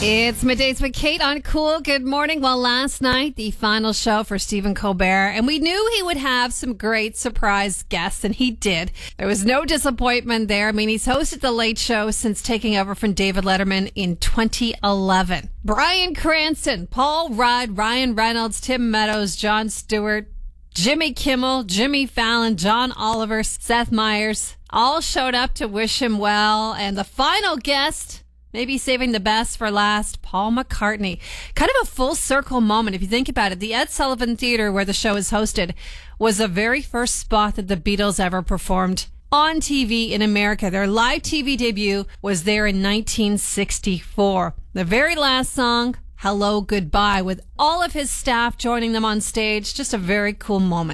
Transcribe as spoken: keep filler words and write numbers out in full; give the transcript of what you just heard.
It's Middays with Kate on Cool. Good morning. Well, last night, the final show for Stephen Colbert, and we knew he would have some great surprise guests, and he did. There was no disappointment there. I mean, he's hosted The Late Show since taking over from David Letterman in twenty eleven. Bryan Cranston, Paul Rudd, Ryan Reynolds, Tim Meadows, Jon Stewart, Jimmy Kimmel, Jimmy Fallon, John Oliver, Seth Meyers, all showed up to wish him well, and the final guest, maybe saving the best for last, Paul McCartney. Kind of a full circle moment if you think about it. The Ed Sullivan Theater, where the show is hosted, was the very first spot that the Beatles ever performed on T V in America. Their live T V debut was there in nineteen sixty-four. The very last song, Hello Goodbye, with all of his staff joining them on stage. Just a very cool moment.